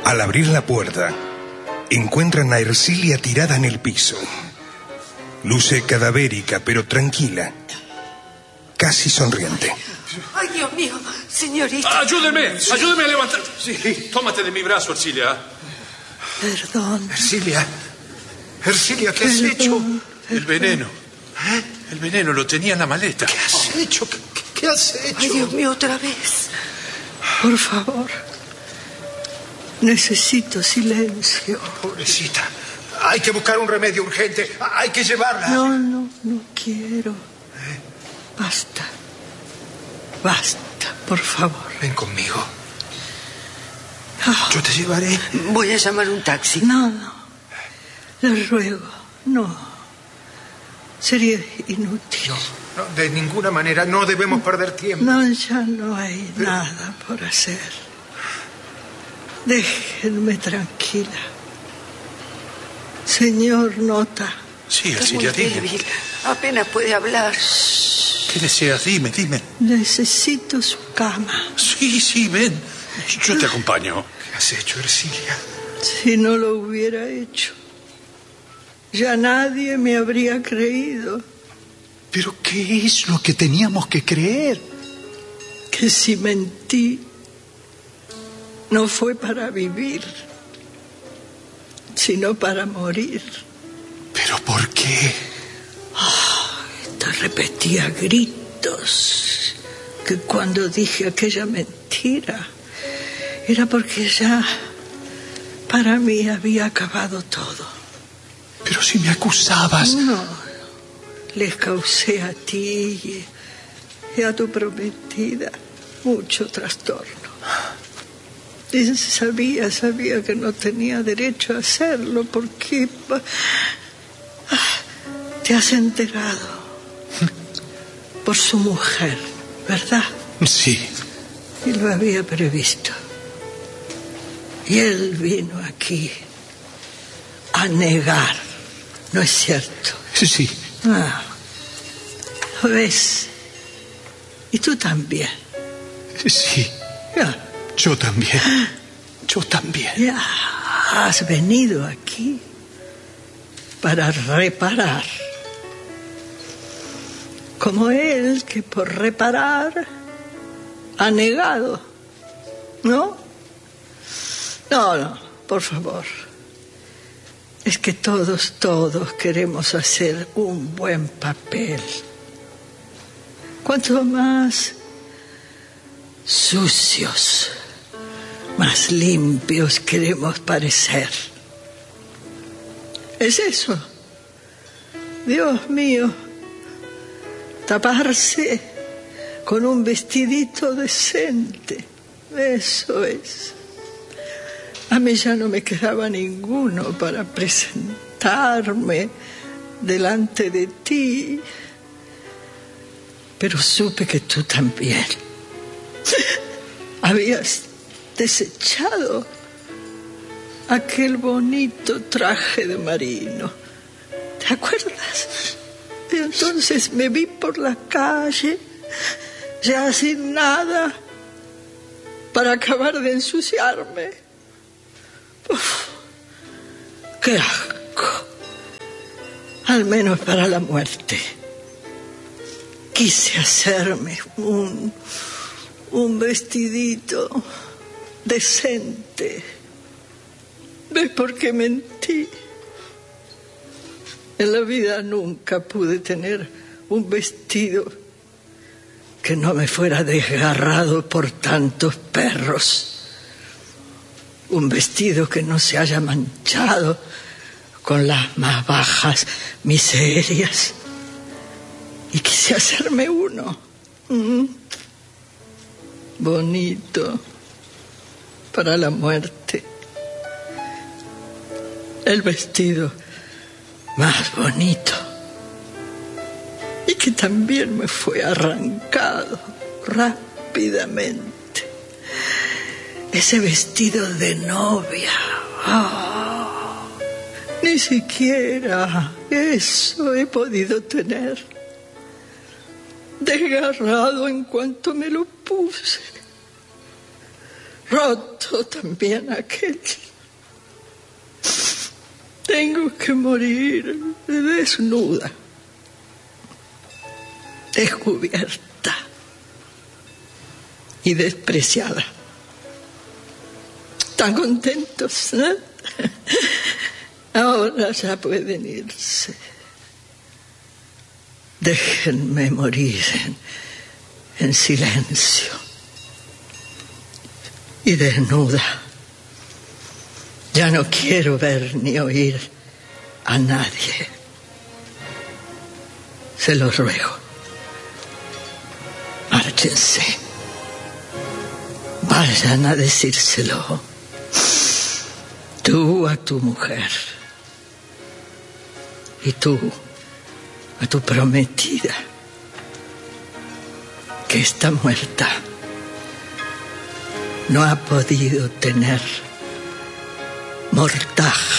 Al abrir la puerta, encuentran a Ercilia tirada en el piso. Luce cadavérica, pero tranquila, casi sonriente. ¡Ay, Dios mío! Señorita. ¡Ayúdeme a levantar! Sí, tómate de mi brazo, Ercilia. Perdón. Ercilia, ¿qué has hecho? El veneno. El veneno lo tenía en la maleta. ¿Qué has hecho? ¿Qué has hecho? ¡Ay, Dios mío, otra vez! Por favor. Necesito silencio. Pobrecita. Hay que buscar un remedio urgente. Hay que llevarla. No quiero. Basta, por favor. Ven conmigo. Yo te llevaré. Voy a llamar un taxi. No. Le ruego, no. Sería inútil. No, de ninguna manera. No debemos perder tiempo. No, ya no hay nada por hacer. Déjenme tranquila. Señor Nota. Sí, Ercilia, dime. Apenas puede hablar. ¿Qué deseas? Dime. Necesito su cama. Sí, ven. Yo te acompaño. ¿Qué has hecho, Ercilia? Si no lo hubiera hecho, ya nadie me habría creído. ¿Pero qué es lo que teníamos que creer? Que si mentí, no fue para vivir, sino para morir. ¿Pero por qué? Te repetía a gritos que cuando dije aquella mentira era porque ya para mí había acabado todo. Pero si me acusabas. No, les causé a ti y a tu prometida mucho trastorno. Y sabía que no tenía derecho a hacerlo porque te has enterado por su mujer, ¿verdad? Sí. Y lo había previsto. Y él vino aquí a negar, ¿no es cierto? Sí. ¿Ves? Y tú también. Sí. Ya. Yo también. Ya has venido aquí para reparar. Como él, que por reparar ha negado. ¿No? No, por favor. Es que todos queremos hacer un buen papel. Cuanto más sucios, más limpios queremos parecer. Es eso. Dios mío, taparse con un vestidito decente. Eso es. A mí ya no me quedaba ninguno para presentarme delante de ti. Pero supe que tú también habías desechado aquel bonito traje de marino. ¿Te acuerdas? Y entonces me vi por la calle, ya sin nada, para acabar de ensuciarme. Uf, ¡qué asco! Al menos para la muerte. Quise hacerme un vestidito decente. ¿Ves por qué mentí? En la vida nunca pude tener un vestido que no me fuera desgarrado por tantos perros. Un vestido que no se haya manchado con las más bajas miserias. Y quise hacerme uno. Bonito. Para la muerte. El vestido más bonito. Y que también me fue arrancado rápidamente. Ese vestido de novia. Ni siquiera eso he podido tener. Desgarrado en cuanto me lo puse. roto también aquel. Tengo que morir desnuda, descubierta y despreciada. ¿Están contentos, no? Ahora ya pueden irse. Déjenme morir en silencio y desnuda. Ya no quiero ver ni oír a nadie. Se los ruego. Márchense. Vayan a decírselo. Tú a tu mujer. Y tú a tu prometida, que está muerta. No ha podido tener mortaja